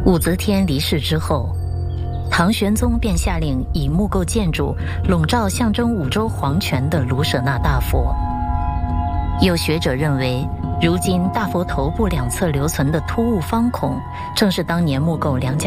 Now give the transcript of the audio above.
武则天离世之后，唐玄宗便下令以木构建筑笼罩象征五洲皇权的卢舍那大佛。有学者认为，如今大佛头部两侧留存的突兀方孔，正是当年木构梁家